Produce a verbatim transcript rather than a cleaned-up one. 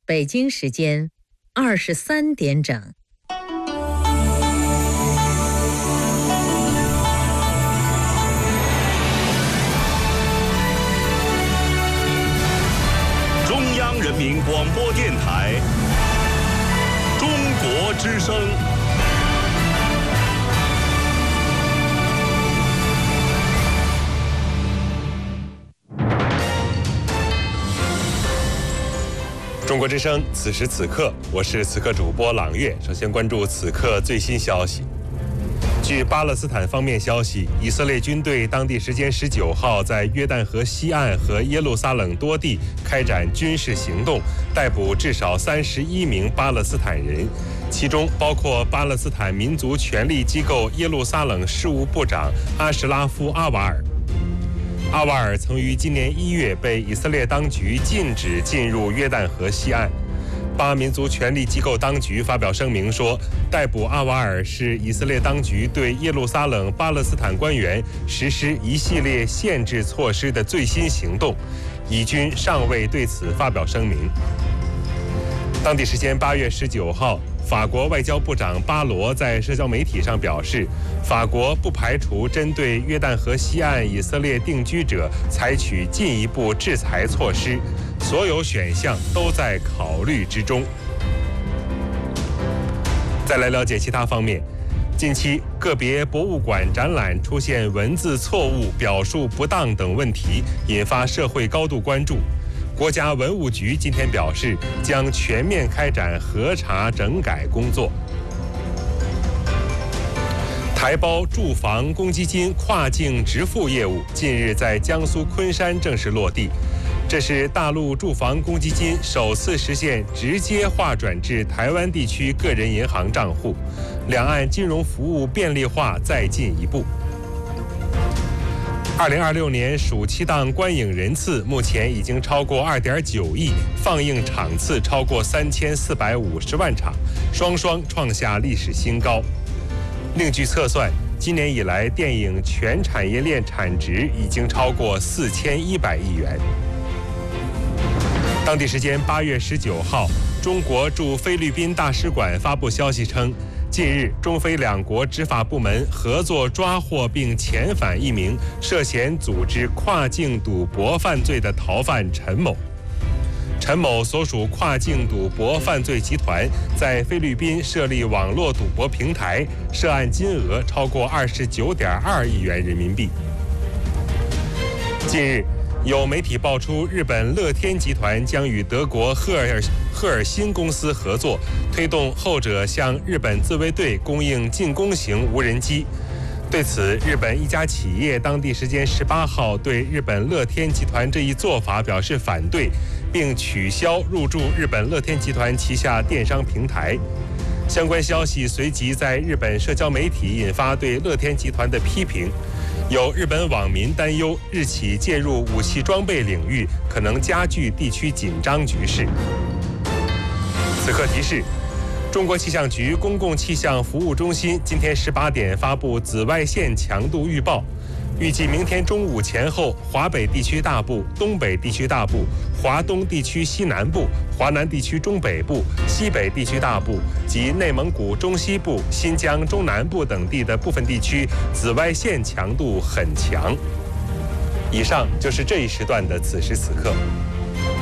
北京时间二十三点整。 中央人民广播电台《中国之声》。中国之声，此时此刻，我是此刻主播朗月。首先关注此刻最新消息。据巴勒斯坦方面消息，以色列军队当地时间十九号在约旦河西岸和耶路撒冷多地开展军事行动，逮捕至少三十一名巴勒斯坦人，其中包括巴勒斯坦民族权力机构耶路撒冷事务部长阿什拉夫·阿瓦尔。阿瓦尔曾于今年一月被以色列当局禁止进入约旦河西岸。巴民族权力机构当局发表声明说，逮捕阿瓦尔是以色列当局对耶路撒冷巴勒斯坦官员实施一系列限制措施的最新行动，以军尚未对此发表声明。当地时间八月十九号，法国外交部长巴罗在社交媒体上表示，法国不排除针对约旦河西岸以色列定居者采取进一步制裁措施，所有选项都在考虑之中。再来了解其他方面，近期个别博物馆展览出现文字错误、表述不当等问题，引发社会高度关注。国家文物局今天表示，将全面开展核查整改工作。台胞住房公积金跨境直付业务近日在江苏昆山正式落地，这是大陆住房公积金首次实现直接划转至台湾地区个人银行账户，两岸金融服务便利化再进一步。二零二六年暑期档观影人次目前已经超过二点九亿，放映场次超过三千四百五十万场，双双创下历史新高。另据测算，今年以来电影全产业链产值已经超过四千一百亿元。当地时间八月十九号，中国驻菲律宾大使馆发布消息称，近日，中菲两国执法部门合作抓获并遣返一名涉嫌组织跨境赌博犯罪的逃犯陈某。陈某所属跨境赌博犯罪集团在菲律宾设立网络赌博平台，涉案金额超过二十九点二亿元人民币。近日，有媒体爆出，日本乐天集团将与德国赫尔赫尔辛公司合作，推动后者向日本自卫队供应进攻型无人机。对此，日本一家企业当地时间十八号对日本乐天集团这一做法表示反对，并取消入驻日本乐天集团旗下电商平台。相关消息随即在日本社交媒体引发对乐天集团的批评。有日本网民担忧，日企介入武器装备领域，可能加剧地区紧张局势。此刻提示：中国气象局公共气象服务中心今天十八点发布紫外线强度预报，预计明天中午前后，华北地区大部、东北地区大部、华东地区西南部、华南地区中北部、西北地区大部及内蒙古中西部、新疆中南部等地的部分地区紫外线强度很强。以上就是这一时段的此时此刻。